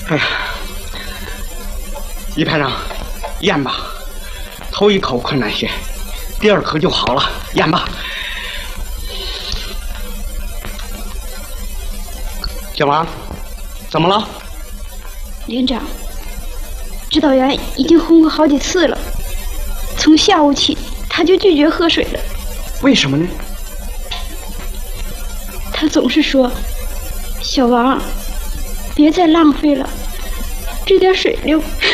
哎呀，一排长，咽吧，头一口困难些，第二口就好了，咽吧。小王，怎么了？ 连长，指导员已经哄我好几次了，从下午起他就拒绝喝水了。 为什么呢？ 他总是说：“小王，别再浪费了，这点水流。”